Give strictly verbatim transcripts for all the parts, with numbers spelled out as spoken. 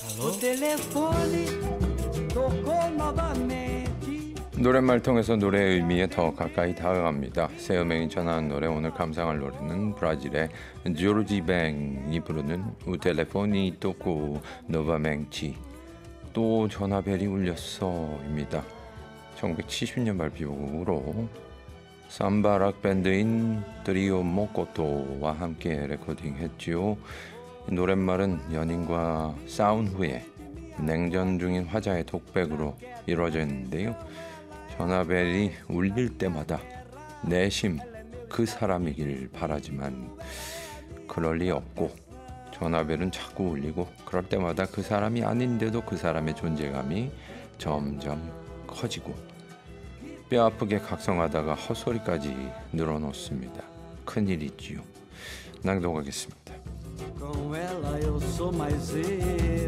O telefone tocou novamente. 노랫말 통해서 노래의 의미에 더 가까이 다가갑니다. 새 음행이 전하는 노래, 오늘 감상할 노래는 브라질의 조르지 뱅이 부르는 우 텔레포니 토코 노바맹치, 또 전화벨이 울렸어입니다. 천구백칠십 년 발표곡으로 삼바 락 밴드인 트리오 모코토와 함께 레코딩했지요. 노랫말은 연인과 싸운 후에 냉전 중인 화자의 톡백으로 이루어져 있는데요. 전화벨이 울릴 때마다 내심 그 사람이길 바라지만 그럴 리 없고, 전화벨은 자꾸 울리고 그럴 때마다 그 사람이 아닌데도 그 사람의 존재감이 점점 커지고 뼈아프게 각성하다가 헛소리까지 늘어놓습니다. 큰일이지요. 낭독하겠습니다. Com ela eu sou mais eu.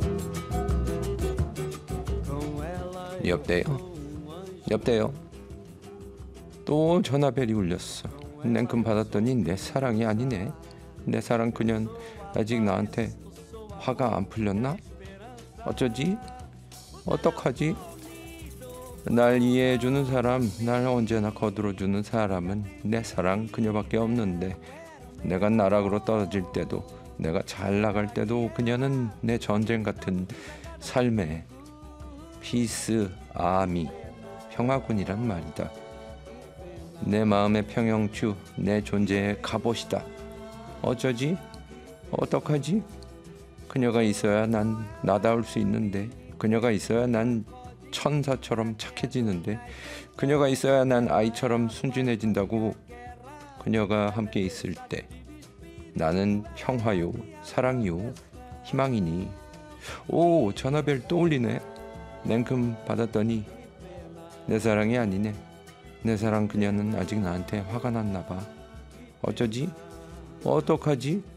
Com ela eu 여보세요? 여보세요? 또 전화벨이 울렸어. 냉큼 받았더니 내 사랑이 아니네. 내 사랑 그년 아직 나한테 화가 안 풀렸나? 어쩌지? 어떡하지? 날 이해해주는 사람, 날 언제나 거들어주는 사람은 내 사랑 그녀밖에 없는데, 내가 나락으로 떨어질 때도, 내가 잘 나갈 때도 그녀는 내 전쟁 같은 삶의 피스 아미, 평화군이란 말이다. 내 마음의 평형추, 내 존재의 갑옷이다. 어쩌지? 어떡하지? 그녀가 있어야 난 나다울 수 있는데, 그녀가 있어야 난 천사처럼 착해지는데, 그녀가 있어야 난 아이처럼 순진해진다고. 그녀가 함께 있을 때 나는 평화요, 사랑이요, 희망이니. 오, 전화벨 또 울리네. 냉큼 받았더니 내 사랑이 아니네. 내 사랑 그녀는 아직 나한테 화가 났나 봐. 어쩌지? 어떡하지?